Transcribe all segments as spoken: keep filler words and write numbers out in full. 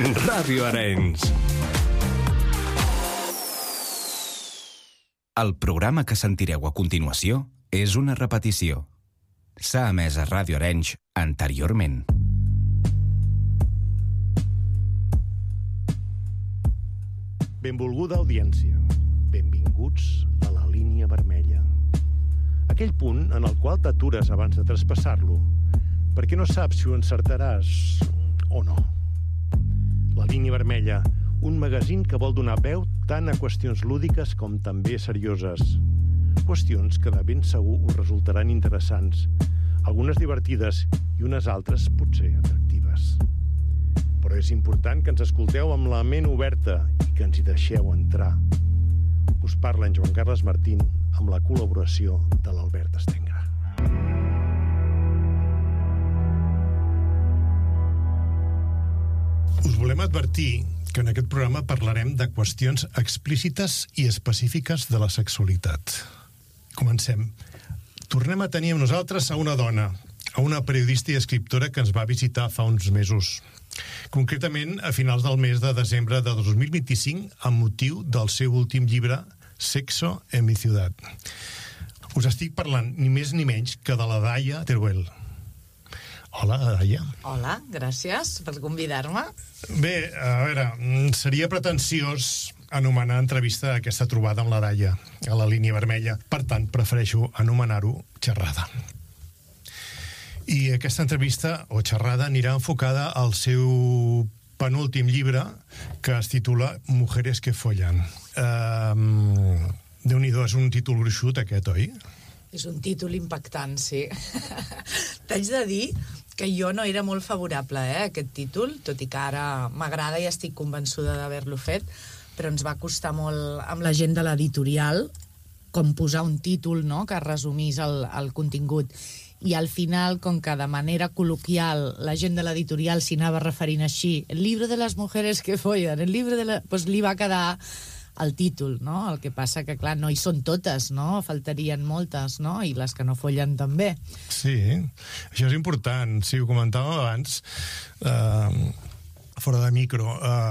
Ràdio Arenys. El programa que sentireu a continuació és una repetició. S'ha emès a Ràdio Arenys anteriorment. Benvolguda audiència, benvinguts a la línia vermella. Aquell punt en el qual t'atures abans de traspassar-lo, perquè no saps si ho encertaràs o no. La línia vermella, un magazín que vol donar veu tant a qüestions lúdiques com també serioses. Qüestions que de ben segur us resultaran interessants, algunes divertides i unes altres potser atractives. Però és important que ens escolteu amb la ment oberta i que ens hi deixeu entrar. Us parla en Joan Carles Martín amb la col·laboració de l'Albert Estengra. Us volem advertir que en aquest programa parlarem de qüestions explícites i específiques de la sexualitat. Comencem. Tornem a tenir amb nosaltres a una dona, a una periodista i escriptora que ens va visitar fa uns mesos. Concretament a finals del mes de desembre de dos mil vint-i-cinc amb motiu del seu últim llibre Sexo en mi ciudad. Us estic parlant ni més ni menys que de la Daia Teruel. Hola, Daia. Hola, gràcies per convidar-me. Bé, a veure, seria pretensiós anomenar entrevista aquesta trobada amb la Daia a la línia vermella. Per tant, prefereixo anomenar-ho xerrada. I aquesta entrevista o xerrada anirà enfocada al seu penúltim llibre, que es titula Mujeres que follan. Um, Déu-n'hi-do, és un títol gruixut aquest, oi? És un títol impactant, sí. T'haig de dir que jo no era molt favorable eh, a aquest títol, tot i que ara m'agrada i estic convençuda d'haver-lo fet, però ens va costar molt amb la gent de l'editorial com posar un títol, no?, que resumís el, el contingut. I al final, com que de manera col·loquial la gent de l'editorial s'hi anava referint així, el llibre de les mujeres que follen, el llibre de la... Pues li va quedar el títol, no? El que passa que, clar, no hi són totes, no? Faltarien moltes, no? I les que no follen també. Sí, això és important. Sí, ho comentàvem abans, eh, fora de micro.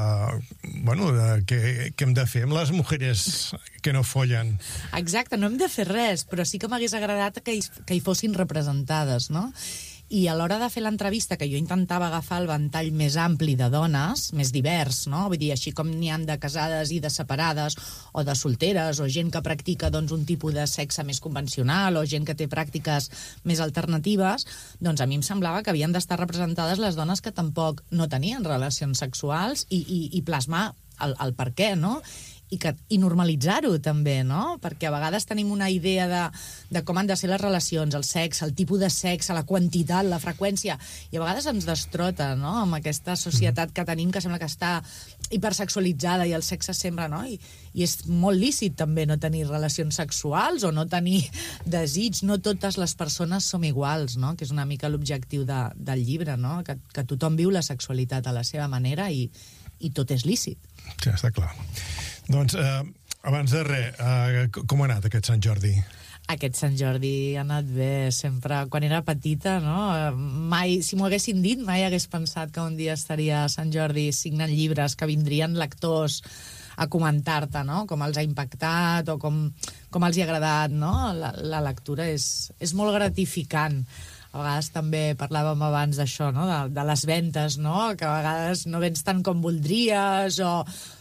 Eh, bueno, eh, què, què hem de fer amb les mujeres que no follen? Exacte, no hem de fer res, però sí que m'hagués agradat que hi, que hi fossin representades, no? I a l'hora de fer l'entrevista, que jo intentava agafar el ventall més ampli de dones, més divers, no? Vull dir, així com n'hi han de casades i de separades, o de solteres, o gent que practica doncs, un tipus de sexe més convencional, o gent que té pràctiques més alternatives, doncs a mi em semblava que havien d'estar representades les dones que tampoc no tenien relacions sexuals i, i, i plasmar el, el per què, no? I, que, i normalitzar-ho també, no? Perquè a vegades tenim una idea de, de com han de ser les relacions, el sexe, el tipus de sexe, la quantitat, la freqüència, i a vegades ens destrota, no?, amb aquesta societat que tenim que sembla que està hipersexualitzada i el sexe sembla, no? I, i és molt lícit també no tenir relacions sexuals o no tenir desig, no totes les persones som iguals, no?, que és una mica l'objectiu de, del llibre, no?, que, que tothom viu la sexualitat a la seva manera i, i tot és lícit. Sí, està clar. Doncs, eh, abans de res, eh, com ha anat aquest Sant Jordi? Aquest Sant Jordi ha anat bé, sempre. Quan era petita, no? Mai, si m'ho haguessin dit, mai hagués pensat que un dia estaria a Sant Jordi signant llibres, que vindrien lectors a comentar-te, no?, com els ha impactat o com, com els hi ha agradat, no? La, la lectura és, és molt gratificant. A vegades també parlàvem abans d'això, no?, de, de les ventes, no?, que a vegades no vens tant com voldries o...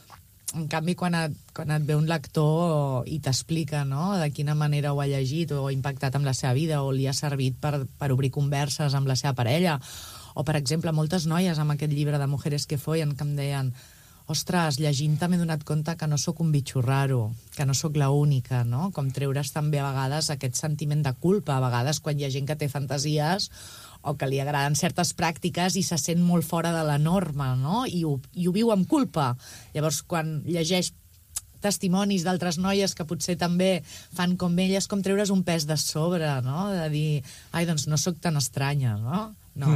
En canvi, quan et, quan et ve un lector i t'explica, no?, de quina manera ho ha llegit o ha impactat amb la seva vida o li ha servit per, per obrir converses amb la seva parella. O, per exemple, moltes noies amb aquest llibre de Mujeres que follen que em deien ostres, llegint-te m'he donat compte que no sóc un bitxo raro, que no sóc l'única, no? Com treure's també a vegades aquest sentiment de culpa, a vegades quan hi ha gent que té fantasies o que li agraden certes pràctiques i se sent molt fora de la norma, no? I ho, i ho viu amb culpa. Llavors, quan llegeix testimonis d'altres noies que potser també fan com elles, com treure's un pes de sobre, no? De dir, ai, doncs no sóc tan estranya, no? No.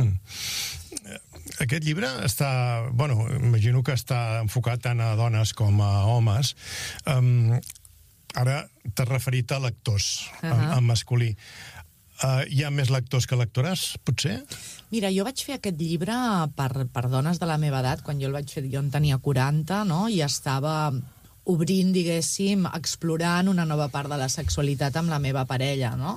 Mm. Aquest llibre està, bueno, imagino que està enfocat tant a dones com a homes. Um, ara t'has referit a lectors, uh-huh. en, en masculí. Uh, hi ha més lectors que lectores, potser? Mira, jo vaig fer aquest llibre per, per dones de la meva edat. Quan jo el vaig fer, jo en tenia quaranta, no? I estava obrint, diguéssim, explorant una nova part de la sexualitat amb la meva parella, no?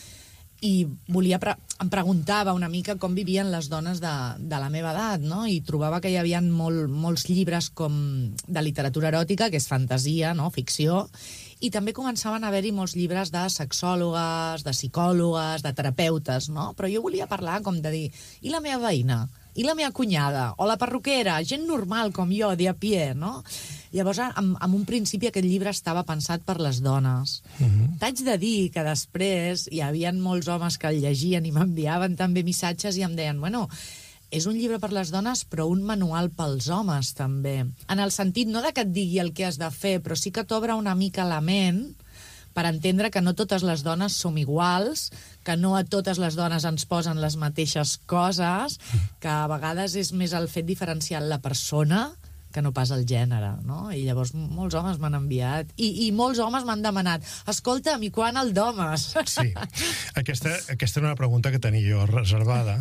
I volia pre em preguntava una mica com vivien les dones de, de la meva edat, no? I trobava que hi havia molt, molts llibres com de literatura eròtica, que és fantasia, no? Ficció, i també començaven a haver-hi molts llibres de sexòlogues, de psicòlogues, de terapeutes, no? Però jo volia parlar com de dir, i la meva veïna? I la meva cunyada? O la perruquera? Gent normal com jo, de a pie, no? Llavors, en, en un principi, aquest llibre estava pensat per les dones. Uh-huh. T'haig de dir que després hi havia molts homes que el llegien i m'enviaven també missatges i em deien, bueno, és un llibre per les dones, però un manual pels homes, també. En el sentit, no de que et digui el que has de fer, però sí que t'obre una mica la ment per entendre que no totes les dones som iguals, que no a totes les dones ens posen les mateixes coses, que a vegades és més el fet diferencial la persona que no pas el gènere, no? I llavors molts homes m'han enviat, i, i molts homes m'han demanat, escolta'm, i quan el d'homes? Sí, aquesta, aquesta era una pregunta que tenia jo reservada,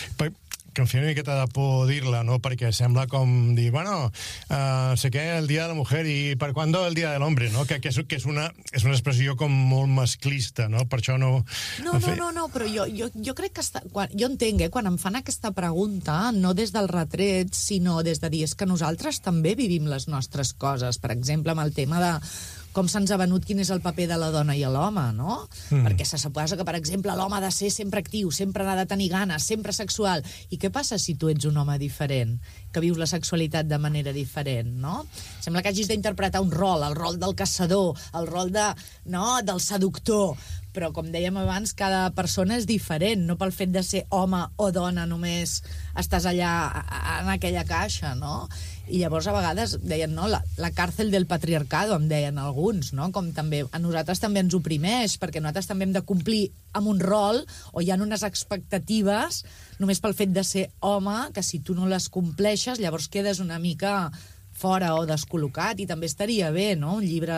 que em feia una miqueta de por dir-la, no? Perquè sembla com dir, bueno, uh, sé què, el dia de la mujer, i per quan el dia de l'hombre, no? Que, que, és, que és, una, és una expressió com molt masclista, no? Per això no... No, no, no, no, però jo, jo, jo crec que... Està, quan, jo entenc, eh? Quan em fan aquesta pregunta, no des del retret, sinó des de dir, és que nosaltres també vivim les nostres coses. Per exemple, amb el tema de com se'ns ha venut quin és el paper de la dona i l'home, no? Mm. Perquè se suposa que, per exemple, l'home ha de ser sempre actiu, sempre ha de tenir ganes, sempre sexual. I què passa si tu ets un home diferent, que vius la sexualitat de manera diferent, no? Sembla que hagis d'interpretar un rol, el rol del caçador, el rol de, no, del seductor, però, com dèiem abans, cada persona és diferent, no pel fet de ser home o dona només estàs allà en aquella caixa, no? I llavors a vegades deien, no, la, la càrcel del patriarcado, em deien alguns, no? Com també a nosaltres també ens oprimeix, perquè nosaltres també hem de complir amb un rol, o hi ha unes expectatives només pel fet de ser home, que si tu no les compleixes, llavors quedes una mica fora o descol·locat, i també estaria bé, no?, un llibre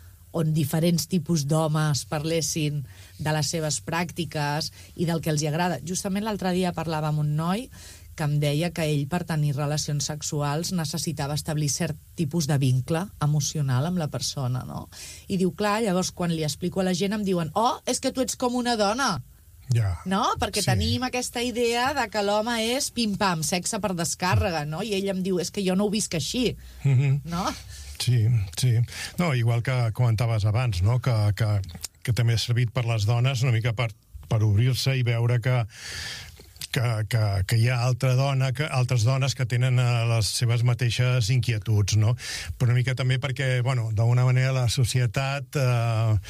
on diferents tipus d'homes parlessin de les seves pràctiques i del que els hi agrada. Justament l'altre dia parlava amb un noi que em deia que ell, per tenir relacions sexuals, necessitava establir cert tipus de vincle emocional amb la persona, no? I diu, clar, llavors quan li explico a la gent em diuen, oh, és que tu ets com una dona. Ja. No? Perquè sí. Tenim aquesta idea de que l'home és pim-pam, sexe per descàrrega, no? I ell em diu, és que jo no ho visc així, mm-hmm. no? Sí, sí. No, igual que comentaves abans, no? Que, que, que també ha servit per les dones una mica per, per obrir-se i veure que Que, que, que hi ha altra dona, que, altres dones que tenen uh, les seves mateixes inquietuds, no? Però una mica també perquè, bueno, d'alguna manera la societat uh,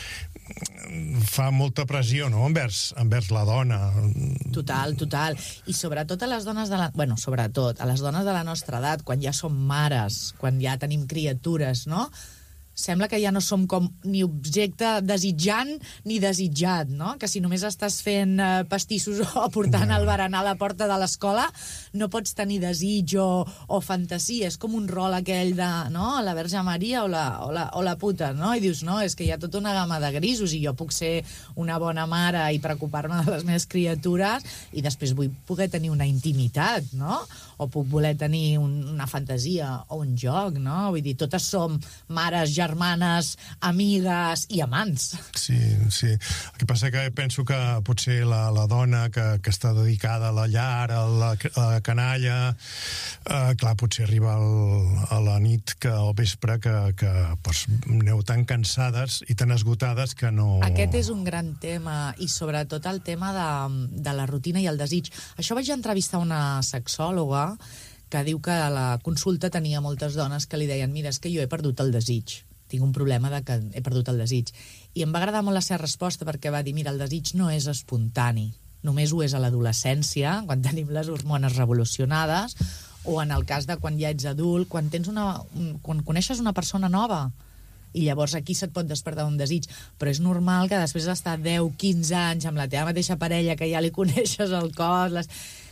fa molta pressió, no?, envers, envers la dona. Total, total. I sobretot a les dones de la... Bueno, sobretot, a les dones de la nostra edat, quan ja som mares, quan ja tenim criatures, no?, sembla que ja no som com ni objecte desitjant ni desitjat, no? Que si només estàs fent eh, pastissos o portant el berenar a la porta de l'escola no pots tenir desig o, o fantasia. És com un rol aquell de, no?, la Verge Maria o la, o, la, o la puta, no? I dius, no, és que hi ha tota una gamma de grisos i jo puc ser una bona mare i preocupar-me de les meves criatures i després vull poder tenir una intimitat, no? O puc voler tenir un, una fantasia o un joc, no? Vull dir, totes som mares, germanes, amigues i amants. Sí, sí. El que passa que penso que potser la, la dona que, que està dedicada a la llar, a la, a la canalla, eh, clar, potser arriba el, a la nit que al vespre que, que pues, aneu tan cansades i tan esgotades que no... Aquest és un gran tema, i sobretot el tema de, de la rutina i el desig. Això vaig entrevistar una sexòloga que diu que a la consulta tenia moltes dones que li deien, mira, és que jo he perdut el desig, tinc un problema de que he perdut el desig. I em va agradar molt la seva resposta perquè va dir, mira, el desig no és espontani, només ho és a l'adolescència, quan tenim les hormones revolucionades, o en el cas de quan ja ets adult, quan tens una, quan coneixes una persona nova, i llavors aquí se't pot despertar un desig, però és normal que després d'estar deu, quinze anys amb la teva mateixa parella, que ja li coneixes el cos, les...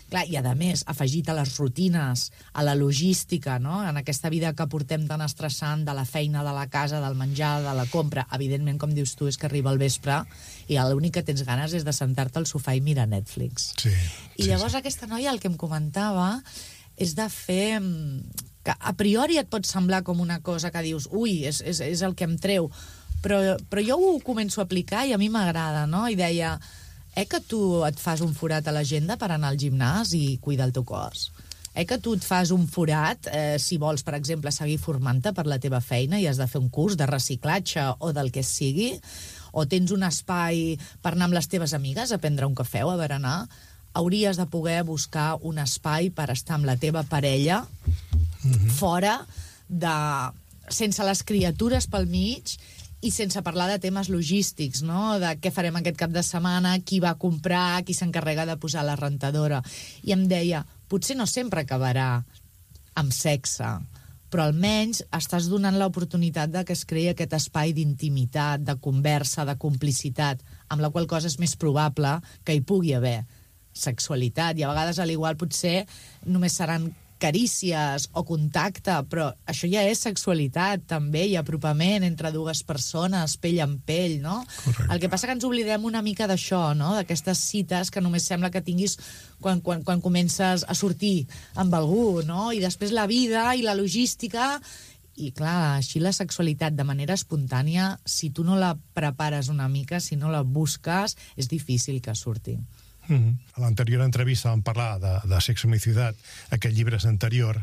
Clar, i a més, afegit a les rutines, a la logística, no? En aquesta vida que portem tan estressant de la feina, de la casa, del menjar, de la compra, evidentment, com dius tu, és que arriba el vespre i l'únic que tens ganes és de sentar-te al sofà i mirar Netflix. Sí, I llavors sí, sí. aquesta noia el que em comentava és de fer... que a priori et pot semblar com una cosa que dius ui, és, és, és el que em treu, però, però jo ho començo a aplicar i a mi m'agrada, no? I deia... Eh que tu et fas un forat a l'agenda per anar al gimnàs i cuidar el teu cos? Eh que tu et fas un forat eh, si vols, per exemple, seguir formant-te per la teva feina i has de fer un curs de reciclatge o del que sigui? O tens un espai per anar amb les teves amigues a prendre un cafè o a berenar? Hauries de poder buscar un espai per estar amb la teva parella mm-hmm. fora de... sense les criatures pel mig i sense parlar de temes logístics, no? De què farem aquest cap de setmana, qui va comprar, qui s'encarrega de posar la rentadora. I em deia, potser no sempre acabarà amb sexe, però almenys estàs donant l'oportunitat de que es creï aquest espai d'intimitat, de conversa, de complicitat, amb la qual cosa és més probable que hi pugui haver sexualitat. I a vegades, a l'igual, potser només seran carícies o contacte, però això ja és sexualitat, també, i apropament entre dues persones, pell amb pell, no? Correcte. El que passa que ens oblidem una mica d'això, no? D'aquestes cites que només sembla que tinguis quan, quan, quan comences a sortir amb algú, no? I després la vida i la logística... I clar, així la sexualitat de manera espontània, si tu no la prepares una mica, si no la busques, és difícil que surti. Mm-hmm. A l'anterior entrevista vam parlar de, de Sexo en mi ciutat, aquest llibre és anterior,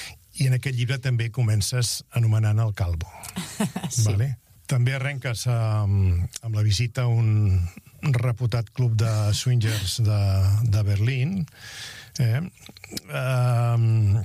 i en aquest llibre també comences anomenant el calvo. Sí. Vale? També arrenques amb, amb la visita a un reputat club de swingers de, de Berlín. Eh? Um,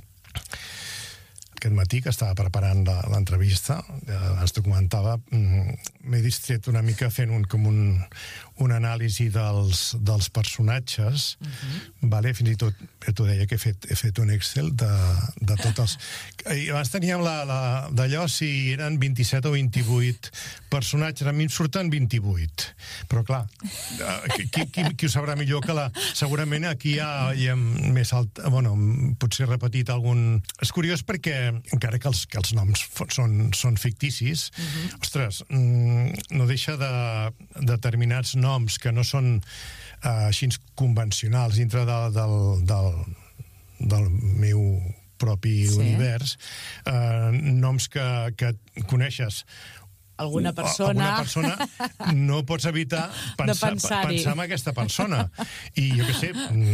aquest matí, que estava preparant l'entrevista, abans t'ho comentava, m'he distret una mica fent un, com un, un anàlisi dels, dels personatges, uh-huh. vale? Fins i tot, t'ho deia, que he fet, he fet un Excel de, de tots els... I abans teníem la, la, d'allò si eren vint-i-set o vint-i-vuit personatges, a mi em surten vint-i-vuit, però clar, qui, qui, qui ho sabrà millor que la... Segurament aquí hi ha, hi ha més alt... Bueno, potser he repetit algun... És curiós perquè encara que els, que els noms són, són ficticis, uh-huh. ostres, no deixa de determinats noms que no són uh, així convencionals dintre de, del, del, del meu propi sí. univers, uh, noms que, que coneixes alguna persona... alguna persona, no pots evitar pensar, pensar en aquesta persona. I jo què sé,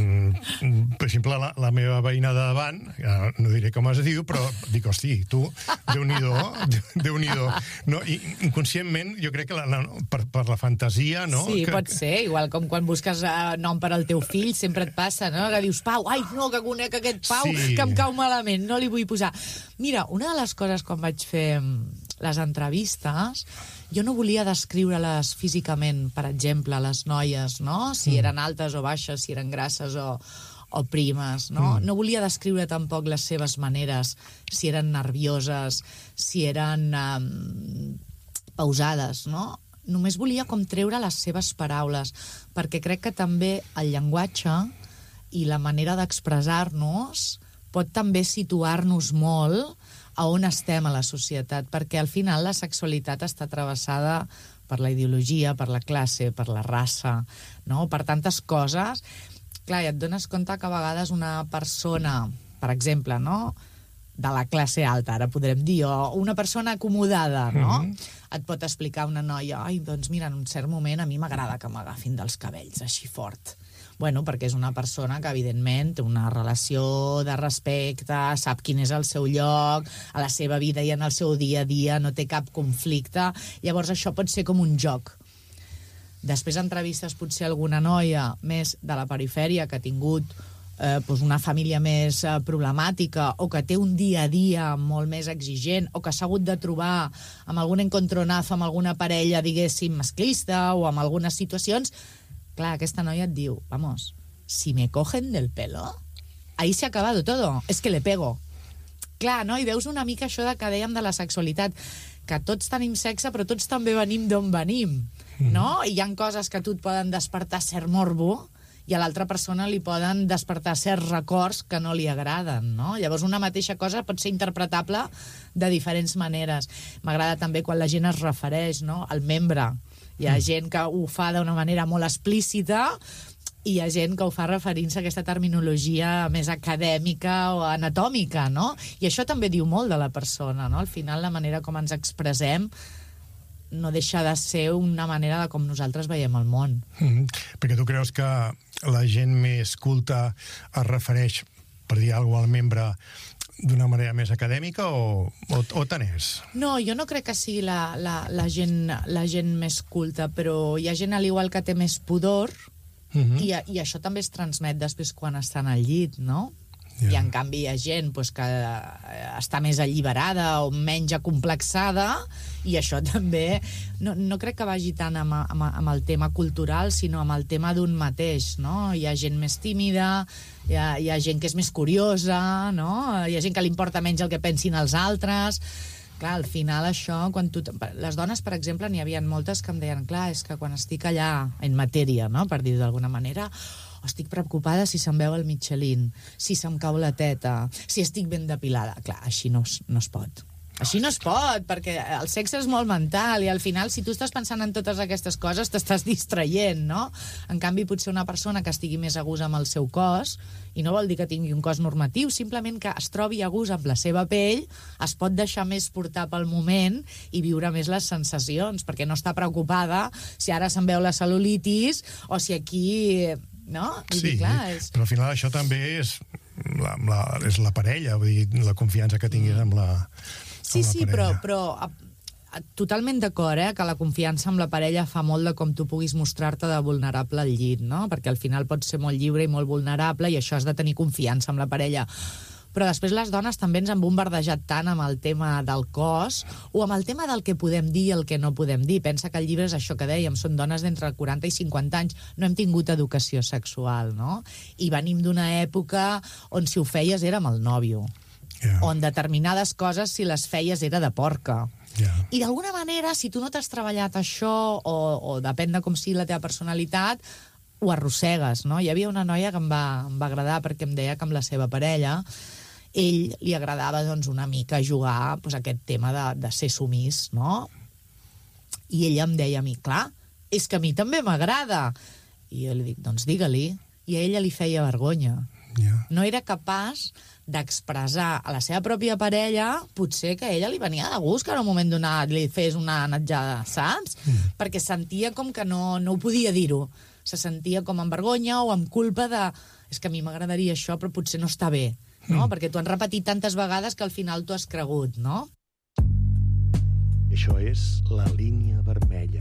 per exemple, la, la meva veïna de davant, no diré com es diu, però dic, hosti, tu, Déu-n'hi-do, Déu-n'hi-do. No, i inconscientment, jo crec que la, la, per, per la fantasia, no? Sí, que, pot ser, igual com quan busques uh, nom per al teu fill, sempre et passa, no? Que dius, Pau, ai, no, que conec aquest Pau, sí. que em cau malament, no li vull posar. Mira, una de les coses quan vaig fer les entrevistes, jo no volia descriure-les físicament, per exemple, les noies, no? Si mm. eren altes o baixes, si eren grasses o, o primes, no? Mm. No volia descriure tampoc les seves maneres, si eren nervioses, si eren um, pausades, no? Només volia com treure les seves paraules, perquè crec que també el llenguatge i la manera d'expressar-nos pot també situar-nos molt a on estem a la societat, perquè al final la sexualitat està travessada per la ideologia, per la classe, per la raça, no? Per tantes coses. Clar, i et dones compte que a vegades una persona, per exemple, no? de la classe alta, ara podrem dir, o una persona acomodada, no? Mm-hmm. Et pot explicar una noia, ai, doncs mira, en un cert moment a mi m'agrada que m'agafin dels cabells, així fort. Bueno, perquè és una persona que, evidentment, té una relació de respecte, sap quin és el seu lloc, a la seva vida i en el seu dia a dia, no té cap conflicte. Llavors, això pot ser com un joc. Després entrevistes potser alguna noia més de la perifèria que ha tingut eh, doncs una família més eh, problemàtica o que té un dia a dia molt més exigent o que s'ha hagut de trobar amb algun encontronazo amb alguna parella, diguéssim, masclista o amb algunes situacions. Clar, aquesta noia et diu, vamos, si me cogen del pelo, ahí se ha acabado todo, es que le pego. Clar, no? I veus una mica això de que dèiem de la sexualitat, que tots tenim sexe, però tots també venim d'on venim, no? I hi ha coses que a tu et poden despertar cert morbo, i a l'altra persona li poden despertar certs records que no li agraden, no? Llavors una mateixa cosa pot ser interpretable de diferents maneres. M'agrada també quan la gent es refereix, no?, al membre. Hi ha gent que ho fa d'una manera molt explícita i hi ha gent que ho fa referint-se a aquesta terminologia més acadèmica o anatòmica, no? I això també diu molt de la persona, no? Al final, la manera com ens expressem no deixa de ser una manera de com nosaltres veiem el món. Mm-hmm. Perquè tu creus que la gent més culta es refereix, per dir alguna cosa, al membre d'una manera més acadèmica o, o, o tant és? No, jo no crec que sigui la, la, la, gent, la gent més culta, però hi ha gent al igual que té més pudor, mm-hmm. i, i això també es transmet després quan estan al llit, no? Yeah. I en canvi hi ha gent pues, que està més alliberada o menys acomplexada, i això també no, no crec que vagi tant amb, amb, amb el tema cultural, sinó amb el tema d'un mateix, no? Hi ha gent més tímida, hi ha, hi ha gent que és més curiosa, no? Hi ha gent que li importa menys el que pensin els altres. Clar, al final això, quan tu... Les dones, per exemple, n'hi havia moltes que em deien, clar, és que quan estic allà en matèria, no?, per dir-ho d'alguna manera, estic preocupada si se'm veu el Michelin, si se'm cau la teta, si estic ben depilada. Clar, així no es, no es pot. Així no es pot, perquè el sexe és molt mental i al final, si tu estàs pensant en totes aquestes coses, t'estàs distraient, no? En canvi, potser una persona que estigui més a gust amb el seu cos, i no vol dir que tingui un cos normatiu, simplement que es trobi a gust amb la seva pell, es pot deixar més portar pel moment i viure més les sensacions, perquè no està preocupada si ara se'n veu la cel·lulitis o si aquí... No? Sí, dir, clar, és... però al final això també és la, la, és la parella, vull dir, la confiança que tinguis amb la, amb sí, la sí, parella. però, però a, a, totalment d'acord, eh, que la confiança amb la parella fa molt de com tu puguis mostrar-te de vulnerable al llit, no? Perquè al final pots ser molt lliure i molt vulnerable i això has de tenir confiança amb la parella. Però després les dones també ens han bombardejat tant amb el tema del cos o amb el tema del que podem dir i el que no podem dir. Pensa que el llibre és això que dèiem, són dones d'entre quaranta i cinquanta anys, no hem tingut educació sexual, no? I venim d'una època on si ho feies era amb el nòvio, yeah. on determinades coses si les feies era de porca. Yeah. I d'alguna manera, si tu no t'has treballat això o, o depèn de com sigui la teva personalitat, ho arrossegues, no? Hi havia una noia que em va, em va agradar perquè em deia que amb la seva parella ell li agradava doncs, una mica jugar doncs, aquest tema de, de ser sumís, no? I ella em deia a mi, clar, és que a mi també m'agrada. I jo li dic, doncs digue-li. I a ella li feia vergonya. Yeah. No era capaç d'expressar a la seva pròpia parella potser que a ella li venia de gust que en un moment donat li fes una netjada, saps? Mm. Perquè sentia com que no, no ho podia dir-ho. Se sentia com amb vergonya o amb culpa de... És que a mi m'agradaria això, però potser no està bé. No? Mm. Perquè t'ho han repetit tantes vegades que al final t'ho has cregut, no? Això és la línia vermella.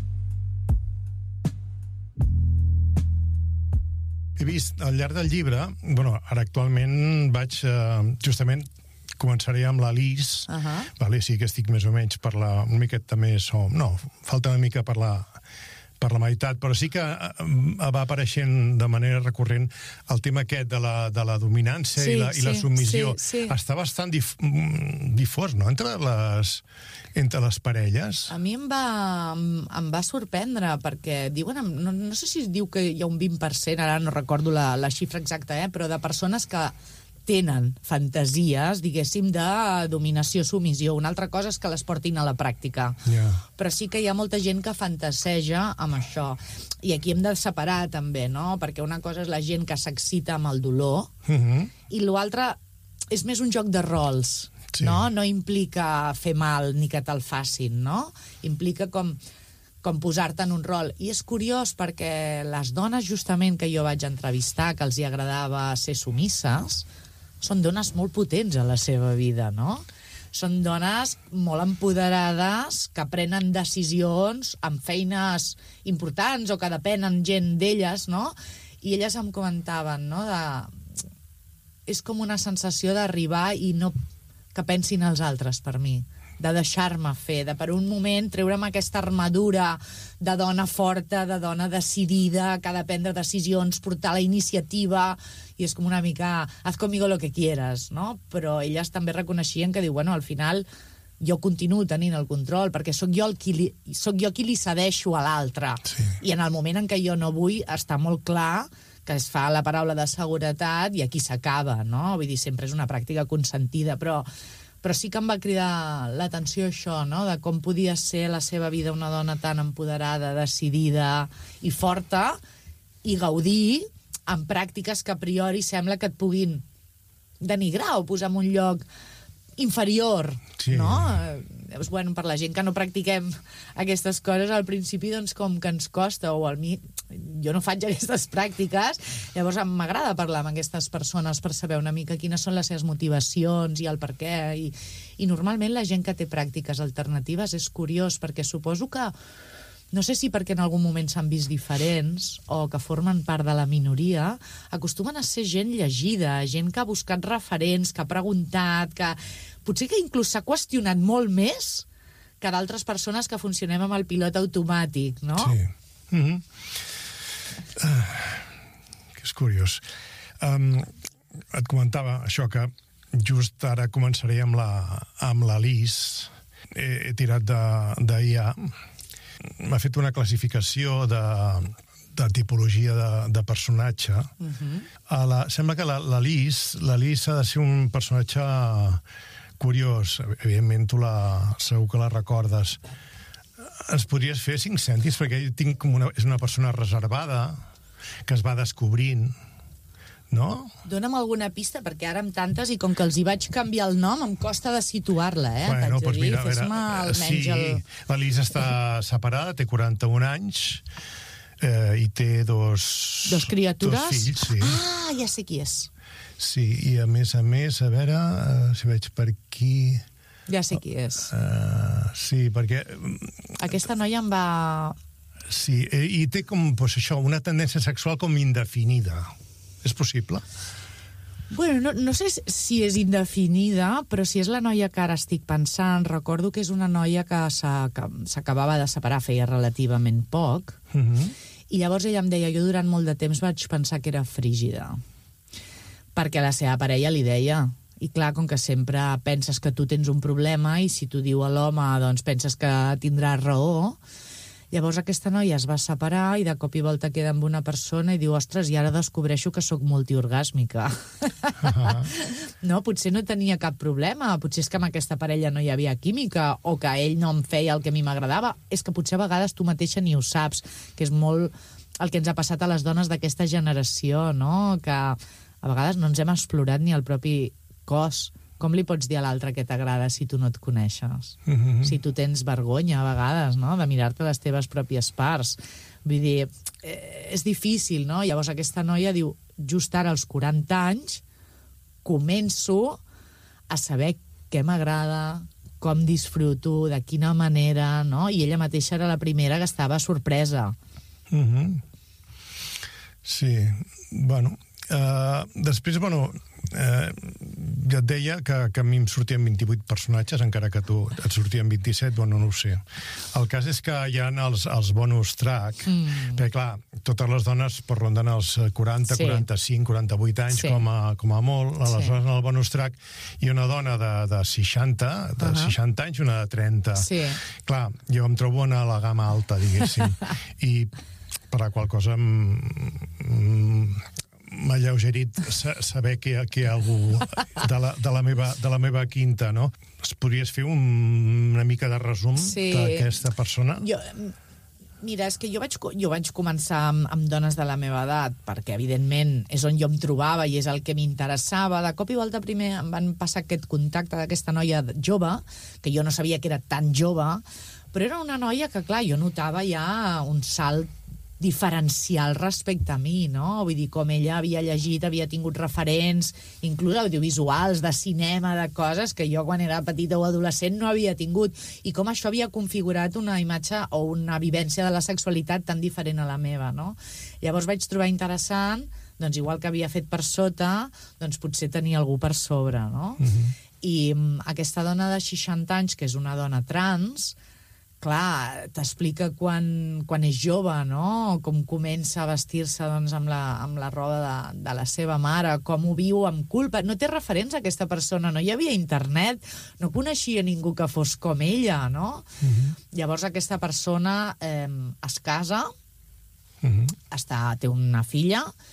He vist al llarg del llibre, bueno, ara actualment vaig, eh, justament, començaré amb la Lis, uh-huh. vale? Sí que estic més o menys per la, una miqueta més, o, no, falta una mica per la... per la meitat, però sí que va apareixent de manera recurrent el tema aquest de la, de la dominància sí, i, la, sí, i la submissió. Sí, sí. Està bastant dif, difós, no?, entre les, entre les parelles. A mi em va, em va sorprendre, perquè diuen, no, no sé si es diu que hi ha un vint per cent, ara no recordo la, la xifra exacta, eh, però de persones que tenen fantasies, diguéssim, de dominació-submissió. Una altra cosa és que les portin a la pràctica. Yeah. Però sí que hi ha molta gent que fantaseja amb això. I aquí hem de separar, també, no? Perquè una cosa és la gent que s'excita amb el dolor, mm-hmm. i l'altra és més un joc de rols, sí. no? No implica fer mal ni que te'l facin, no? Implica com... com posar-te en un rol. I és curiós perquè les dones, justament, que jo vaig entrevistar, que els hi agradava ser sumisses, són dones molt potents a la seva vida, no? Són dones molt empoderades, que prenen decisions amb feines importants o que depenen gent d'elles, no? I elles em comentaven, no?, de... és com una sensació d'arribar i no que pensin els altres per mi, de deixar-me fer, de per un moment treure'm aquesta armadura de dona forta, de dona decidida, que ha de prendre decisions, portar la iniciativa, i és com una mica, haz conmigo lo que quieras, no? Però elles també reconeixien que diu, bueno, al final jo continuo tenint el control, perquè sóc jo, el qui li, sóc jo qui li cedeixo a l'altre. Sí. I en el moment en què jo no vull, està molt clar que es fa la paraula de seguretat i aquí s'acaba, no? Vull dir, sempre és una pràctica consentida, però, però sí que em va cridar l'atenció això, no? De com podia ser la seva vida una dona tan empoderada, decidida i forta, i gaudir amb pràctiques que a priori sembla que et puguin denigrar o posar en un lloc inferior, sí. No? Llavors, bueno, per la gent que no practiquem aquestes coses, al principi, doncs, com que ens costa, o a mi, jo no faig aquestes pràctiques, llavors m'agrada parlar amb aquestes persones per saber una mica quines són les seves motivacions i el per què, i, i normalment la gent que té pràctiques alternatives és curiós, perquè suposo que no sé si perquè en algun moment s'han vist diferents o que formen part de la minoria, acostumen a ser gent llegida, gent que ha buscat referents, que ha preguntat, que potser que inclús s'ha qüestionat molt més que d'altres persones que funcionem amb el pilot automàtic, no? Sí. Mm-hmm. uh, que és curiós. Um, et comentava això, que just ara començaré amb la, amb la Lis. He, he tirat d'I A. M'ha fet una classificació de, de tipologia de, de personatge. Uh-huh. A la, sembla que la, la Lis la Lis ha de ser un personatge curiós. Evidentment, tu la, segur que la recordes. Ens podries fer cinc cèntims, perquè tinc com una, és una persona reservada, que es va descobrint, no? Dóna'm alguna pista, perquè ara amb tantes, i com que els hi vaig canviar el nom, em costa de situar-la, eh? Bueno, doncs dir, mira, a veure, almenys sí, el... la Lis està separada, té quaranta-un anys, eh, i té dos... Dos criatures? Dos fills, sí. Ah, ja sé qui és. Sí, i a més a més, a veure, uh, si veig per aquí... Ja sé qui és. Uh, sí, perquè... Aquesta noia em va... Sí, i té com, pues, això, una tendència sexual com indefinida. És possible? Bueno, no, no sé si és indefinida, però si és la noia que ara estic pensant, recordo que és una noia que s'acabava de separar feia relativament poc, uh-huh. I llavors ella em deia, jo durant molt de temps vaig pensar que era frígida, perquè la seva parella li deia, i clar, com que sempre penses que tu tens un problema, i si t'ho diu a l'home, doncs penses que tindràs raó. Llavors aquesta noia es va separar i de cop i volta queda amb una persona i diu, ostres, i ara descobreixo que sóc multiorgàsmica. Uh-huh. No, potser no tenia cap problema, potser és que amb aquesta parella no hi havia química, o que ell no em feia el que a mi m'agradava. És que potser a vegades tu mateixa ni ho saps, que és molt el que ens ha passat a les dones d'aquesta generació, no? Que a vegades no ens hem explorat ni el propi cos. Com li pots dir a l'altre que t'agrada si tu no et coneixes? Mm-hmm. Si tu tens vergonya, a vegades, no?, de mirar-te les teves pròpies parts. Vull dir, eh, és difícil, no? Llavors aquesta noia diu, just ara als quaranta anys, començo a saber què m'agrada, com disfruto, de quina manera, no? I ella mateixa era la primera que estava sorpresa. Mm-hmm. Sí, bueno... Uh, després, bueno, uh, ja et deia que, que a mi em sortien vint-i-vuit personatges, encara que tu et sortien vint-i-set, bueno, no ho sé. El cas és que hi ha els, els bonus track, mm. perquè, clar, totes les dones per ronden els quaranta, sí. quaranta-cinc, quaranta-vuit anys, sí. com, a, com a molt, aleshores sí. En el bonus track hi ha una dona de, de seixanta, de uh-huh. seixanta anys, una de trenta. Sí. Clar, jo em trobo en la gamma alta, diguéssim, i per la qual cosa... Mm, m'ha lleugerit saber que, que hi ha algú de la, de, la meva, de la meva quinta, no? Es podries fer un, una mica de resum sí. d'aquesta persona? Jo, mira, és que jo vaig, jo vaig començar amb, amb dones de la meva edat, perquè, evidentment, és on jo em trobava i és el que m'interessava. De cop i volta, primer em van passar aquest contacte d'aquesta noia jove, que jo no sabia que era tan jove, però era una noia que, clar, jo notava ja un salt diferencial respecte a mi, no? Vull dir, com ella havia llegit, havia tingut referents, inclús audiovisuals, de cinema, de coses que jo quan era petita o adolescent no havia tingut, i com això havia configurat una imatge o una vivència de la sexualitat tan diferent a la meva, no? Llavors vaig trobar interessant, doncs igual que havia fet per sota, doncs potser tenia algú per sobre, no? Mm-hmm. I aquesta dona de seixanta anys, que és una dona trans, clar, t'explica quan, quan és jove, no? Com comença a vestir-se doncs, amb, la, amb la roba de, de la seva mare, com ho viu amb culpa. No té referents a aquesta persona, no hi havia internet, no coneixia ningú que fos com ella, no? Uh-huh. Llavors aquesta persona eh, es casa, uh-huh. està, té una filla,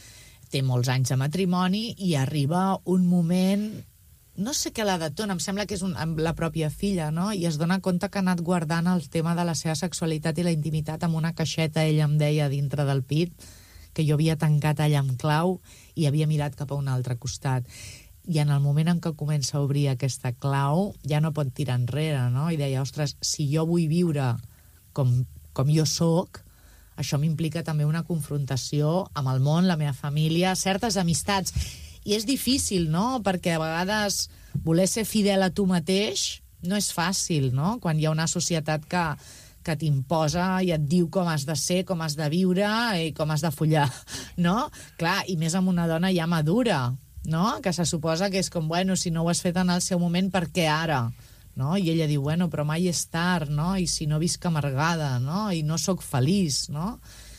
té molts anys de matrimoni i arriba un moment, no sé què la detona, em sembla que és un, amb la pròpia filla, no? I es dona compte que ha anat guardant el tema de la seva sexualitat i la intimitat amb una caixeta, ella em deia, dintre del pit, que jo havia tancat allà amb clau i havia mirat cap a un altre costat. I en el moment en què comença a obrir aquesta clau, ja no pot tirar enrere, no? I deia, ostres, si jo vull viure com, com jo sóc, això m'implica també una confrontació amb el món, la meva família, certes amistats. I és difícil, no?, perquè a vegades voler ser fidel a tu mateix no és fàcil, no?, quan hi ha una societat que, que t'imposa i et diu com has de ser, com has de viure i com has de follar, no? Clar, i més amb una dona ja madura, no?, que se suposa que és com, bueno, si no ho has fet en el seu moment, per què ara? No? I ella diu, bueno, però mai és tard, no?, i si no visc amargada, no?, i no sóc feliç, no?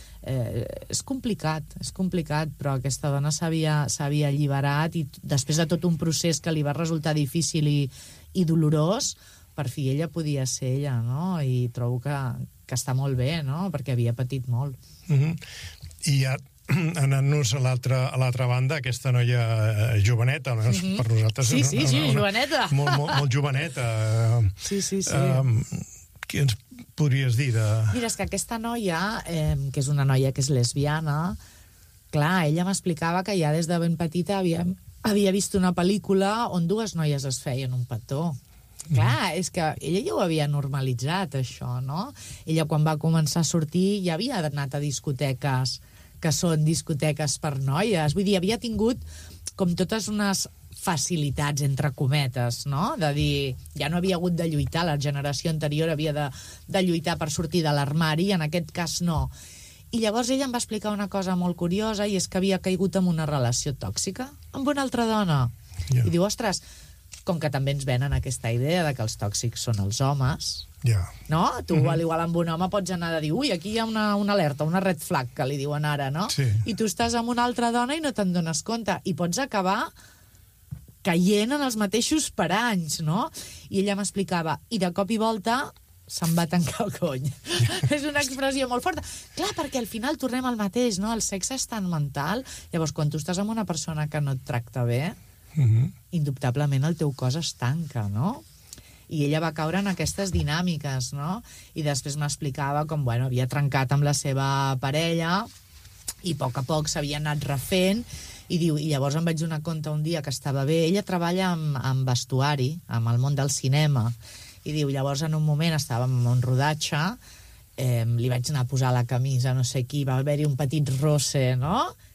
Eh, és complicat, és complicat, però aquesta dona s'havia s'havia alliberat i després de tot un procés que li va resultar difícil i, i dolorós, per fi ella podia ser ella, no? I trobo que, que està molt bé, no?, perquè havia patit molt. Mm-hmm. I ja anant-nos a l'altra a l'altra banda, aquesta noia joveneta, almenys mm-hmm. per nosaltres... Sí, sí, sí, una, joveneta. Molt, molt, molt joveneta. Sí, sí, sí. Um, què ens podries dir de... Mira, és que aquesta noia, eh, que és una noia que és lesbiana, clar, ella m'explicava que ja des de ben petita havia, havia vist una pel·lícula on dues noies es feien un petó. Clar, és que ella ja ho havia normalitzat, això, no? Ella, quan va començar a sortir, ja havia anat a discoteques que són discoteques per noies. Vull dir, havia tingut com totes unes facilitats, entre cometes, no? De dir, ja no havia hagut de lluitar, la generació anterior havia de, de lluitar per sortir de l'armari, en aquest cas no. I llavors ella em va explicar una cosa molt curiosa, i és que havia caigut en una relació tòxica amb una altra dona. Yeah. I diu, ostres, com que també ens venen aquesta idea de que els tòxics són els homes, yeah. no? Tu, mm-hmm. al igual amb un home, pots anar a dir, ui, aquí hi ha una, una alerta, una red flag, que li diuen ara, no? Sí. I tu estàs amb una altra dona i no te'n dones compte, i pots acabar caient en els mateixos paranys, no? I ella m'explicava, i de cop i volta se'n va tancar el cony. És una expressió molt forta. Clar, perquè al final tornem al mateix, no? El sexe és tan mental. Llavors, quan tu estàs amb una persona que no et tracta bé, mm-hmm. indubtablement el teu cos es tanca, no? I ella va caure en aquestes dinàmiques, no? I després m'explicava com, bueno, havia trencat amb la seva parella i a poc a poc s'havia anat refent. I diu, i llavors em vaig donar compte un dia que estava bé. Ella treballa amb, amb vestuari, amb el món del cinema. I diu, llavors en un moment estàvem en un rodatge, eh, li vaig anar a posar la camisa, no sé qui, va haver-hi un petit roce, no?